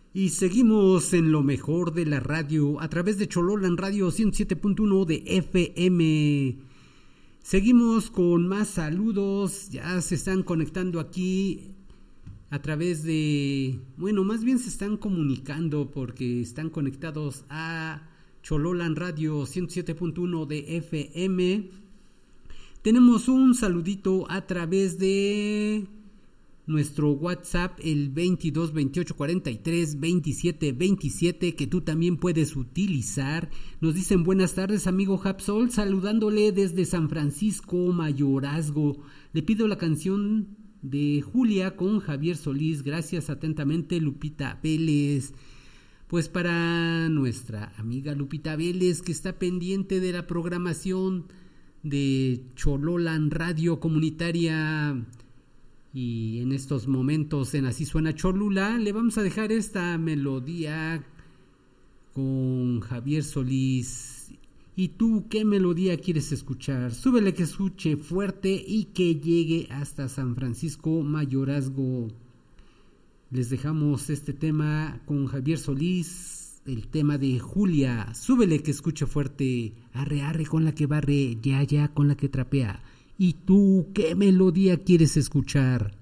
Y seguimos en lo mejor de la radio a través de Chololan Radio 107.1 de FM. Seguimos con más saludos, ya se están conectando aquí a través de, bueno, más bien se están comunicando porque están conectados a Chololan Radio 107.1 de FM. Tenemos un saludito a través de nuestro WhatsApp, el 22 28 43 27 27, que tú también puedes utilizar. Nos dicen: buenas tardes, amigo Hapsol, saludándole desde San Francisco, Mayorazgo. Le pido la canción de Julia con Javier Solís. Gracias, atentamente, Lupita Vélez. Pues para nuestra amiga Lupita Vélez, que está pendiente de la programación de Chololan Radio Comunitaria, y en estos momentos en Así Suena Cholula, le vamos a dejar esta melodía con Javier Solís. ¿Y tú qué melodía quieres escuchar? Súbele que escuche fuerte y que llegue hasta San Francisco, Mayorazgo. Les dejamos este tema con Javier Solís, el tema de Julia. Súbele que escuche fuerte. Arre, arre con la que barre, ya, ya con la que trapea. ¿Y tú qué melodía quieres escuchar?